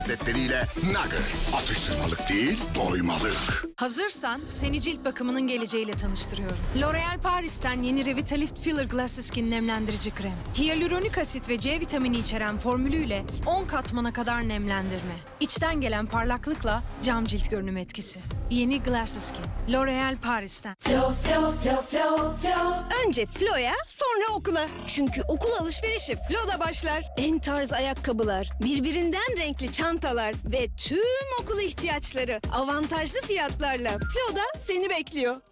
lezzetleriyle Nugget. Atıştırmalık değil, doymalık. Hazırsan seni cilt bakımının geleceğiyle tanıştırıyorum. L'Oréal Paris'ten yeni Revitalift Filler Glass Skin nemlendirici krem. Hyaluronik asit ve C vitamini içeren formülüyle 10 katmana kadar nemlendirme. İçten gelen parlaklıkla cam cilt görünüm etkisi. Yeni Glass Skin. L'Oréal Paris'ten. Önce Flo'ya, sonra okula. Çünkü okul alışverişi Flo'da başlar. En tarz ayakkabılar, birbirinden renkli çantalar ve tüm okul ihtiyaçları avantajlı fiyatlarla Flo'da seni bekliyor.